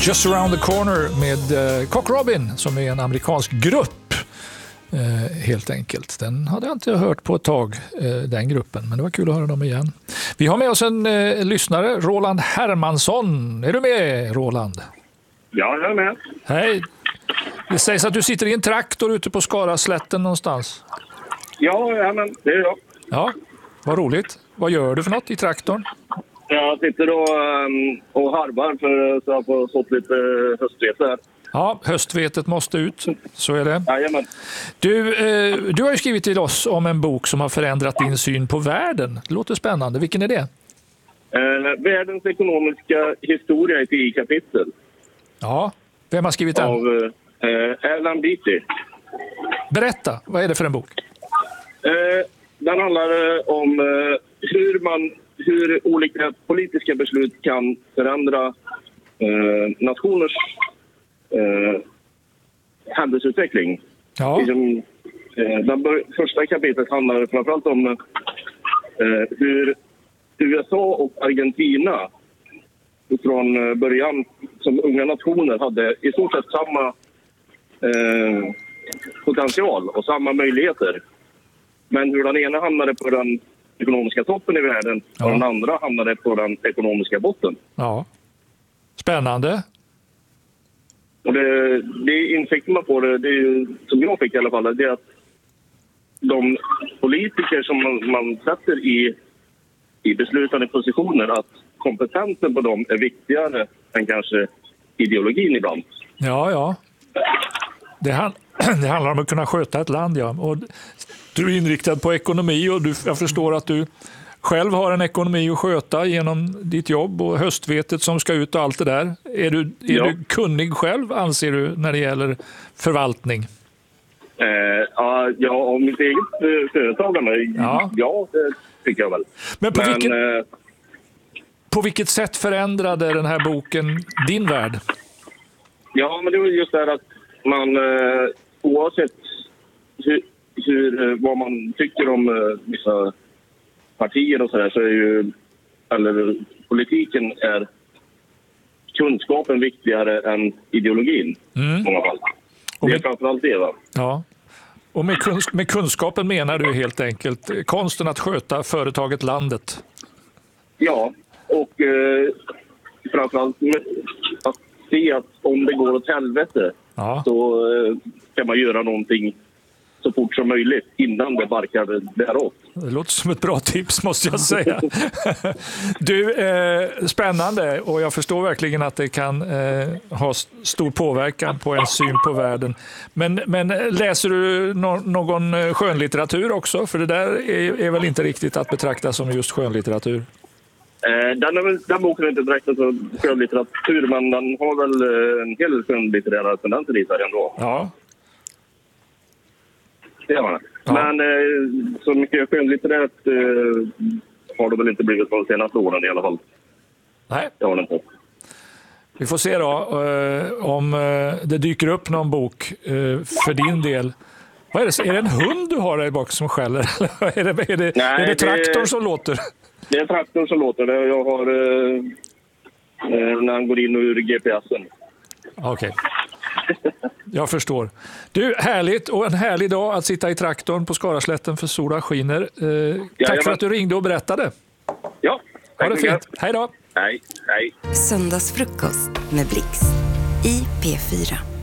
Just Around the Corner med Cock Robin som är en amerikansk grupp helt enkelt. Den hade jag inte hört på ett tag, den gruppen, men det var kul att höra dem igen. Vi har med oss en lyssnare, Roland Hermansson. Är du med, Roland? Ja, jag är med. Hej. Det sägs att du sitter i en traktor ute på Skaraslätten någonstans. Ja, men det är jag. Ja, vad roligt. Vad gör du för något i traktorn? Jag sitter och harvar för att jag har fått lite höstvete här. Ja, höstvetet måste ut. Så är det. Jajamän. Du har ju skrivit till oss om en bok som har förändrat din syn på världen. Det låter spännande. Vilken är det? Världens ekonomiska historia i 10 kapitel. Ja, vem har skrivit den? Av Alan Beatty. Berätta, vad är det för en bok? Den handlar om hur olika politiska beslut kan förändra nationers händelseutveckling. Ja. Första kapitlet handlar framförallt om hur USA och Argentina från början som unga nationer hade i stort sett samma potential och samma möjligheter. Men hur den ena hamnade på den ekonomiska toppen i världen och den andra hamnade på den ekonomiska botten. Ja. Spännande. Och det insikten man får, det är ju, som jag fick i alla fall, det är att de politiker som man sätter i beslutande positioner, att kompetensen på dem är viktigare än kanske ideologin ibland. Ja. Det handlar om att kunna sköta ett land, ja. Och du är inriktad på ekonomi och jag förstår att du själv har en ekonomi att sköta genom ditt jobb och höstvetet som ska ut och allt det där. Är du kunnig själv, anser du, när det gäller förvaltning? Ja, om mitt eget företagande, ja, det tycker jag väl. Men på vilket sätt förändrade den här boken din värld? Ja, men det var just det här att man oavsett vad man tycker om vissa partier och sådär, så är ju, eller politiken är kunskapen viktigare än ideologin i många fall. Det är framförallt det, va? Ja. Och med kunskapen menar du helt enkelt konsten att sköta företaget landet? Ja, och framförallt att se att om det går åt helvete så kan man göra någonting så fort som möjligt innan det barkar däråt. Det låter som ett bra tips, måste jag säga. Du, spännande, och jag förstår verkligen att det kan ha stor påverkan på en syn på världen. Men läser du någon skönlitteratur också? För det där är väl inte riktigt att betrakta som just skönlitteratur? Den boken är inte direkt som skönlitteratur, men den har väl en hel skönlitterära tendenser i sig ändå. Ja. Det har man. Ja. Men så mycket skönlitterärt har det väl inte blivit de senaste åren i alla fall. Nej. Det har den inte. Vi får se då om det dyker upp någon bok för din del. Vad är det? Är det en hund du har där bak som skäller? är det traktorn som låter? Det är traktorn som låter. Jag har när han går in ur GPSen. Okej. Jag förstår. Du, härligt och en härlig dag att sitta i traktorn på Skaraslätten för sola skiner. Tack för att du ringde och berättade. Ja, ha det fint. Hej då. Hej. Söndagsfrukost med Blix i P4.